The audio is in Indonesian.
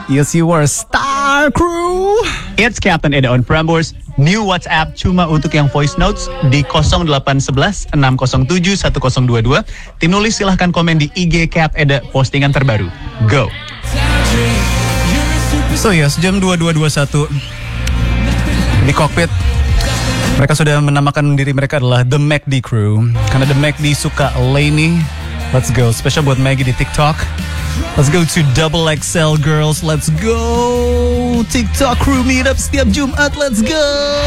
Yes, you are Star Crew. It's Captain Eda on Prambors. New WhatsApp cuma untuk yang voice notes di 0811 607 1022. Tim nulis silahkan komen di IG Cap Eda postingan terbaru. Go. So yes, jam 22.21 di kokpit. Mereka sudah menamakan diri mereka adalah The McD Crew. Karena The McD suka Lainey. Let's go. Spesial buat Maggie di TikTok. Let's go to Double XL Girls. Let's go. TikTok Crew meetup setiap Jumat. Let's go.